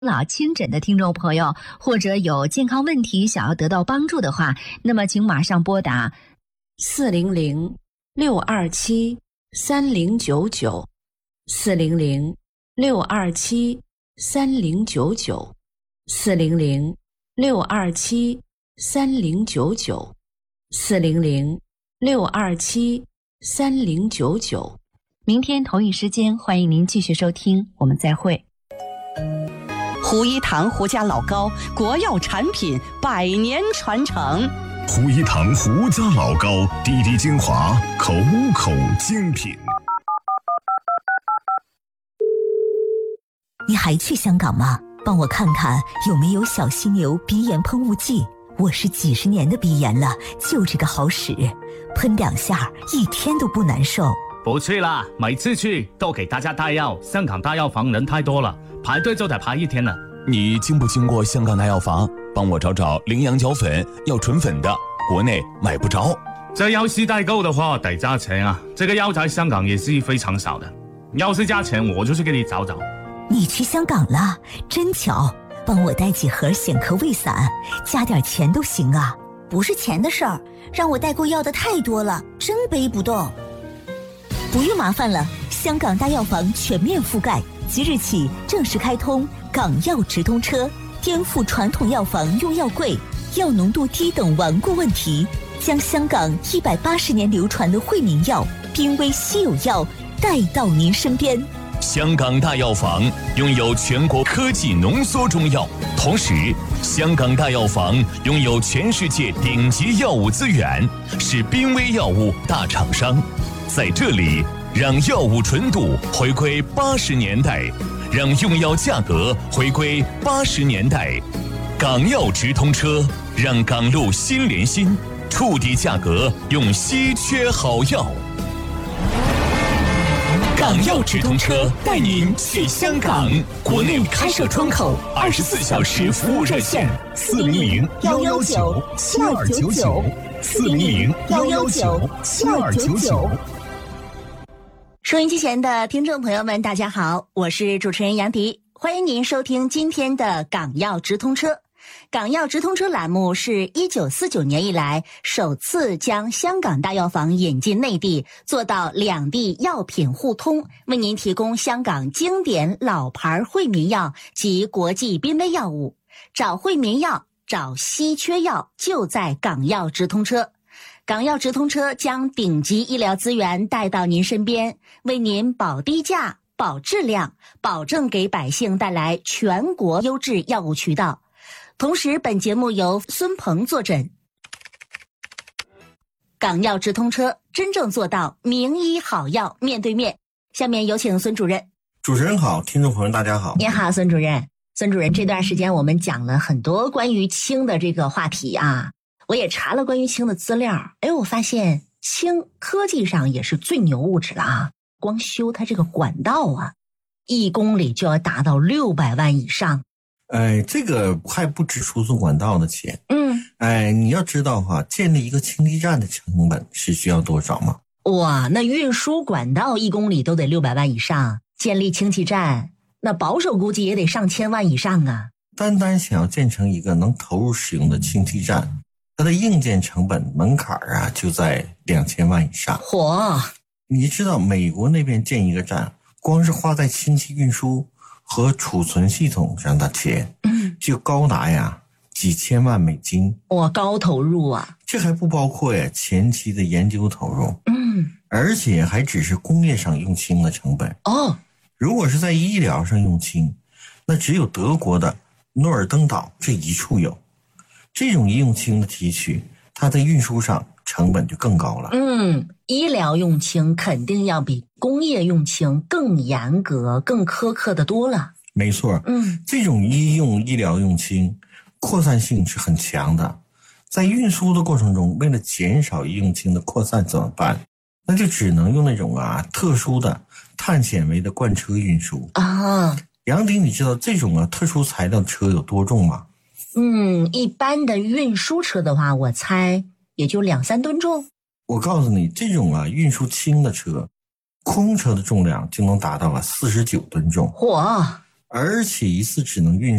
老亲诊的听众朋友，或者有健康问题想要得到帮助的话，那么请马上拨打400-627-3099，400-627-3099，400-627-3099。明天同一时间，欢迎您继续收听，我们再会。 胡一堂胡家老高，国药产品100年传承。 胡一堂胡家老高，滴滴精华，口口精品。 你还去香港吗？帮我看看有没有小犀牛鼻炎喷雾剂。我是几十年的鼻炎了，就这个好使，喷2下一天都不难受。 不去啦，每次去都给大家带药，香港大药房人太多了，排队就得排1天了。 你经不经过香港大药房？帮我找找羚羊角粉，要纯粉的，国内买不着。 这要是代购的话得加钱啊，这个药在香港也是非常少的，要是加钱我就去给你找找。 你去香港了，真巧，帮我带几盒显科胃散，加点钱都行啊。 不是钱的事儿，让我代购要的太多了，真背不动。 不用麻烦了，香港大药房全面覆盖，即日起正式开通港药直通车，颠覆传统药房用药贵、药浓度低等顽固问题，将香港180年流传的惠民药、濒危稀有药带到您身边。 香港大药房拥有全国科技浓缩中药，同时香港大药房拥有全世界顶级药物资源，是濒危药物大厂商。在这里，让药物纯度回归80年代，让用药价格回归80年代。港药直通车，让港路心连心，触底价格用稀缺好药。港药直通车带您去香港，国内开设窗口，24小时服务热线：400-119-7299，400-119-7299。 收音机前的听众朋友们，大家好，我是主持人杨迪，欢迎您收听今天的港药直通车。港药直通车栏目是1949年以来首次将香港大药房引进内地，做到两地药品互通，为您提供香港经典老牌惠民药及国际濒危药物。找惠民药，找稀缺药，就在港药直通车。港药直通车将顶级医疗资源带到您身边，为您保低价、保质量，保证给百姓带来全国优质药物渠道。同时，本节目由孙鹏坐诊。港药直通车真正做到名医好药面对面。下面有请孙主任。 主持人好，听众朋友大家好。 你好，孙主任。孙主任，这段时间我们讲了很多关于氢的这个话题啊，我也查了关于氢的资料。我发现氢科技上也是最牛物质了啊！光修它这个管道啊，1公里就要达到600万以上。 这个还不止输送管道的钱。你要知道哈，建立一个氢气站的成本是需要多少吗？ 哇，那运输管道1公里都得600万以上，建立氢气站，那保守估计也得上千万以上啊。 单单想要建成一个能投入使用的氢气站，它的硬件成本门槛啊就在2000万以上。 嚯！ 你知道美国那边建一个站，光是花在氢气运输和储存系统上的钱，就高达几千万美金。 哇，高投入啊！ 这还不包括前期的研究投入。而且还只是工业上用氢的成本。如果是在医疗上用氢，那只有德国的诺尔登岛这一处有。这种医用氢的提取，它在运输上成本就更高了。 医疗用氢肯定要比工业用氢更严格、更苛刻的多了。 没错。这种医疗用氢扩散性是很强的。在运输的过程中，为了减少医用氢的扩散怎么办？那就只能用那种特殊的碳纤维的罐车运输啊。杨迪，你知道这种特殊材料的车有多重吗？ 一般的运输车的话，我猜也就2-3吨重。 我告诉你，这种运输氢的车，空车的重量就能达到49吨重。 嚯！ 而且一次只能运